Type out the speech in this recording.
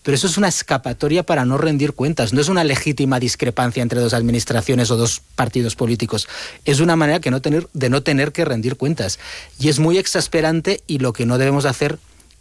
pero eso es una escapatoria para no rendir cuentas, no es una legítima discrepancia entre dos administraciones o dos partidos políticos, es una manera de no tener que rendir cuentas. Y es muy exasperante, y lo que no debemos hacer